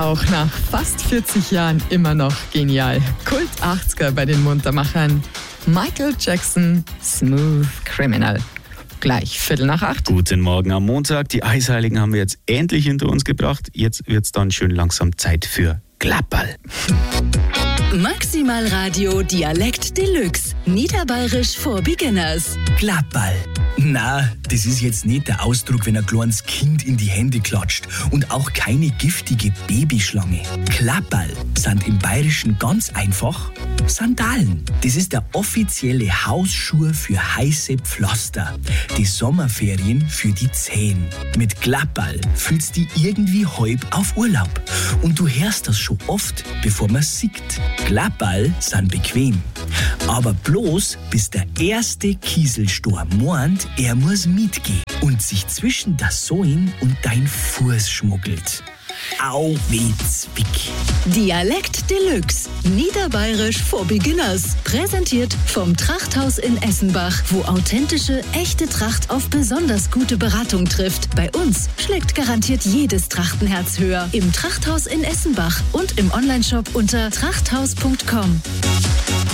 Auch nach fast 40 Jahren immer noch genial. Kult 80er bei den Muntermachern. Michael Jackson, Smooth Criminal. Gleich 7:45. Guten Morgen am Montag. Die Eisheiligen haben wir jetzt endlich hinter uns gebracht. Jetzt wird's dann schön langsam Zeit für Klapperl. Maximal Radio Dialekt Deluxe. Niederbayerisch for Beginners. Klapperl. Na, das ist jetzt nicht der Ausdruck, wenn ein kleines Kind in die Hände klatscht und auch keine giftige Babyschlange. Klapperl sind im Bayerischen ganz einfach Sandalen. Das ist der offizielle Hausschuh für heiße Pflaster. Die Sommerferien für die Zehen. Mit Klapperl fühlst du dich irgendwie halb auf Urlaub. Und du hörst das schon oft, bevor man sieht. Klapperl sind bequem. Aber bloß bis der erste Kieselsturm meint, er muss mitgehen und sich zwischen das Sohlen und dein Fuß schmuggelt. Au weh zwick. Dialekt Deluxe. Niederbayerisch for Beginners. Präsentiert vom Trachthaus in Essenbach, wo authentische, echte Tracht auf besonders gute Beratung trifft. Bei uns schlägt garantiert jedes Trachtenherz höher. Im Trachthaus in Essenbach und im Onlineshop unter trachthaus.com.